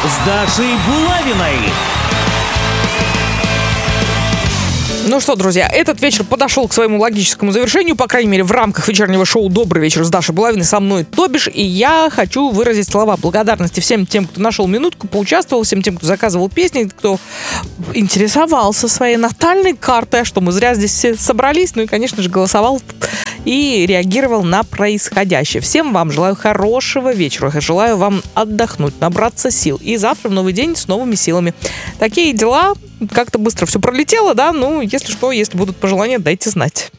с Дашей Булавиной. Ну что, друзья, этот вечер подошел к своему логическому завершению, по крайней мере, в рамках вечернего шоу «Добрый вечер» с Дашей Булавиной, со мной, то бишь, и я хочу выразить слова благодарности всем тем, кто нашел минутку, поучаствовал, всем тем, кто заказывал песни, кто интересовался своей натальной картой, что мы зря здесь все собрались, ну и, конечно же, голосовал и реагировал на происходящее. Всем вам желаю хорошего вечера, желаю вам отдохнуть, набраться сил, и завтра в новый день с новыми силами. Такие дела, как-то быстро все пролетело, да, ну, если что, если будут пожелания, дайте знать.